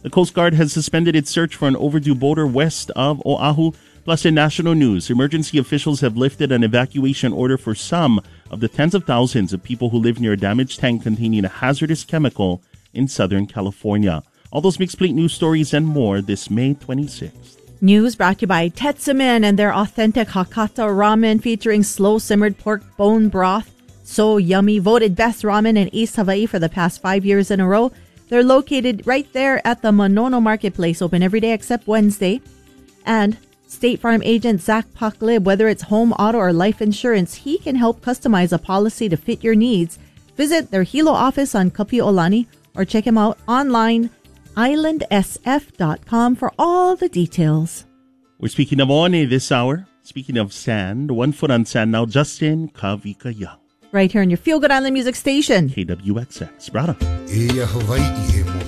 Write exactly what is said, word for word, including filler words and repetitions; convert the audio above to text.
The Coast Guard has suspended its search for an overdue boater west of Oahu. Plus, in national news, emergency officials have lifted an evacuation order for some of the tens of thousands of people who live near a damaged tank containing a hazardous chemical in Southern California. All those mixed plate news stories and more this May twenty-sixth. News brought to you by Tetsumin and their authentic Hakata ramen featuring slow-simmered pork bone broth. So yummy. Voted best ramen in East Hawaii for the past five years in a row. They're located right there at the Manono Marketplace, open every day except Wednesday. And State Farm agent Zach Paklib, whether it's home, auto, or life insurance, he can help customize a policy to fit your needs. Visit their Hilo office on Kapi'olani or check him out online, island s f dot com, for all the details. We're speaking of One this hour. Speaking of sand, one foot on sand now, Justin Kavika Young. Right here on your Feel Good Island Music Station. K W X X, brother. Eya Hawaii mo